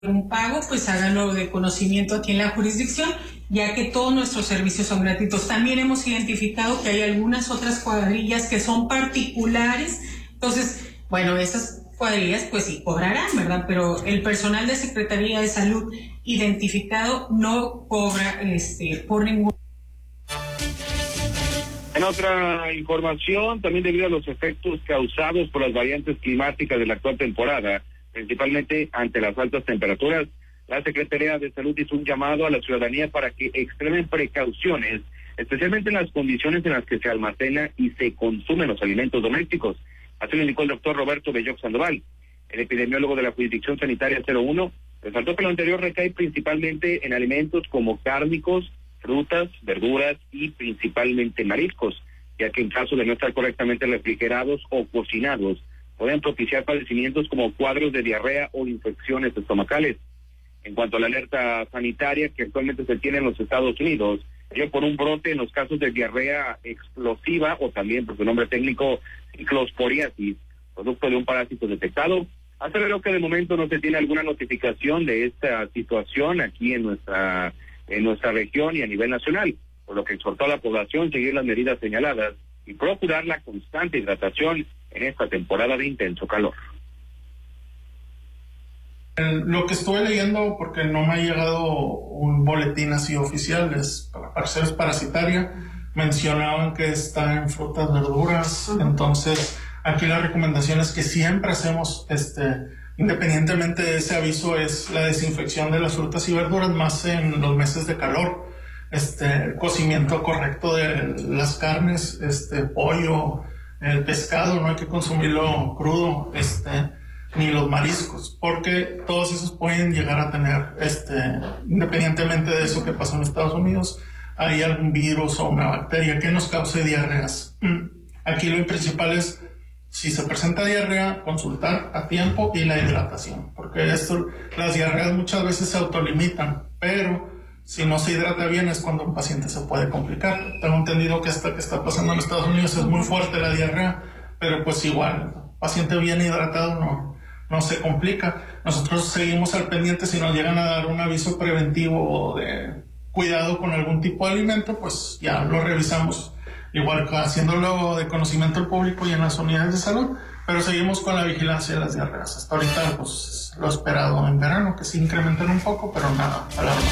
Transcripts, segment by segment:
un pago, pues háganlo de conocimiento aquí en la jurisdicción, ya que todos nuestros servicios son gratuitos. También hemos identificado que hay algunas otras cuadrillas que son particulares, entonces, bueno, esas cuadrillas pues sí cobrarán, ¿verdad? Pero el personal de Secretaría de Salud identificado no cobra por ningún. En otra información, también debido a los efectos causados por las variantes climáticas de la actual temporada, principalmente ante las altas temperaturas, la Secretaría de Salud hizo un llamado a la ciudadanía para que extremen precauciones, especialmente en las condiciones en las que se almacena y se consumen los alimentos domésticos. Así lo indicó el doctor Roberto Belloc Sandoval, el epidemiólogo de la Jurisdicción Sanitaria 01, resaltó que lo anterior recae principalmente en alimentos como cárnicos, frutas, verduras y principalmente mariscos, ya que en caso de no estar correctamente refrigerados o cocinados, pueden propiciar padecimientos como cuadros de diarrea o infecciones estomacales. En cuanto a la alerta sanitaria que actualmente se tiene en los Estados Unidos, ello por un brote en los casos de diarrea explosiva o también por su nombre técnico ciclosporiasis, producto de un parásito detectado, aseveró que de momento no se tiene alguna notificación de esta situación aquí en nuestra región y a nivel nacional, por lo que exhortó a la población a seguir las medidas señaladas y procurar la constante hidratación en esta temporada de intenso calor. Lo que estuve leyendo, porque no me ha llegado un boletín así oficial, al parecer es parasitaria, mencionaban que está en frutas, verduras, entonces aquí la recomendación es que siempre hacemos, independientemente de ese aviso, es la desinfección de las frutas y verduras, más en los meses de calor, el cocimiento correcto de las carnes, pollo, el pescado, no hay que consumirlo crudo, ni los mariscos, porque todos esos pueden llegar a tener, independientemente de eso que pasó en Estados Unidos, hay algún virus o una bacteria que nos cause diarreas. Aquí lo principal es, si se presenta diarrea, consultar a tiempo y la hidratación, porque las diarreas muchas veces se autolimitan, pero si no se hidrata bien es cuando un paciente se puede complicar. Tengo entendido que esta que está pasando en Estados Unidos es muy fuerte la diarrea, pero pues igual, paciente bien hidratado no se complica. Nosotros seguimos al pendiente. Si nos llegan a dar un aviso preventivo de cuidado con algún tipo de alimento, pues ya lo revisamos, igual haciéndolo de conocimiento al público y en las unidades de salud, pero seguimos con la vigilancia de las diarreas. Hasta ahorita pues lo esperado en verano, que se incrementen un poco, pero nada alarmante.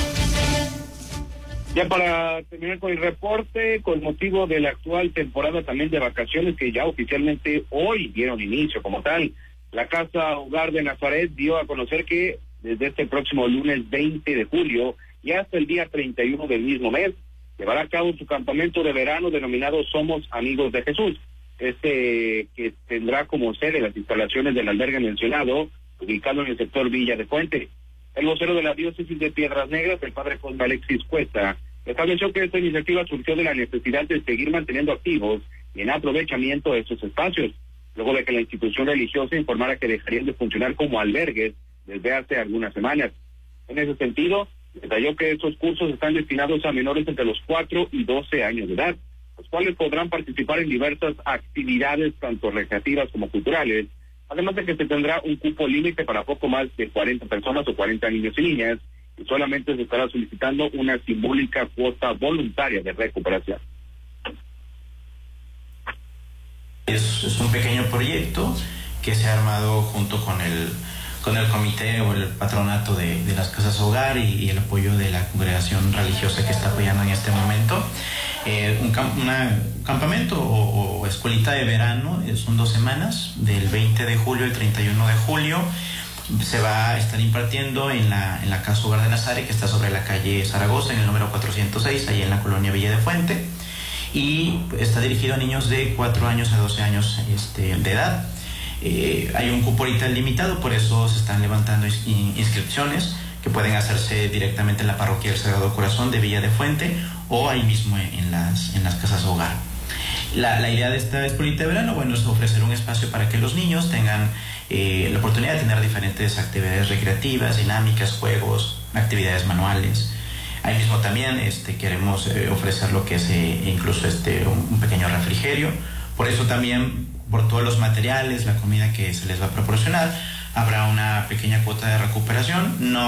Ya para terminar con el reporte, con motivo de la actual temporada también de vacaciones que ya oficialmente hoy dieron inicio como tal, la Casa Hogar de Nazaret dio a conocer que desde este próximo lunes 20 de julio y hasta el día 31 del mismo mes llevará a cabo su campamento de verano denominado Somos Amigos de Jesús, que tendrá como sede las instalaciones del albergue mencionado, ubicado en el sector Villa de Fuente. El vocero de la diócesis de Piedras Negras, el padre José Alexis Cuesta, estableció que esta iniciativa surgió de la necesidad de seguir manteniendo activos y en aprovechamiento de estos espacios, luego de que la institución religiosa informara que dejarían de funcionar como albergues desde hace algunas semanas. En ese sentido, detalló que estos cursos están destinados a menores entre los 4 y 12 años de edad, los cuales podrán participar en diversas actividades, tanto recreativas como culturales, además de que se tendrá un cupo límite para poco más de 40 personas o 40 niños y niñas, y solamente se estará solicitando una simbólica cuota voluntaria de recuperación. Es un pequeño proyecto que se ha armado junto con el comité o el patronato de las casas hogar y el apoyo de la congregación religiosa que está apoyando en este momento. Un campamento o escuelita de verano, son 2 semanas, del 20 de julio al 31 de julio. Se va a estar impartiendo en la Casa Hogar de Nazaret, que está sobre la calle Zaragoza, en el número 406, ahí en la colonia Villa de Fuente, y está dirigido a niños de 4 años a 12 años de edad. Hay un cupo ahorita limitado, por eso se están levantando inscripciones que pueden hacerse directamente en la parroquia del Sagrado Corazón de Villa de Fuente o ahí mismo en las casas hogar. La idea de esta escuelita de verano, es ofrecer un espacio para que los niños tengan la oportunidad de tener diferentes actividades recreativas, dinámicas, juegos, actividades manuales. Ahí mismo también queremos ofrecer lo que es incluso un pequeño refrigerio. Por eso también, por todos los materiales, la comida que se les va a proporcionar, habrá una pequeña cuota de recuperación. No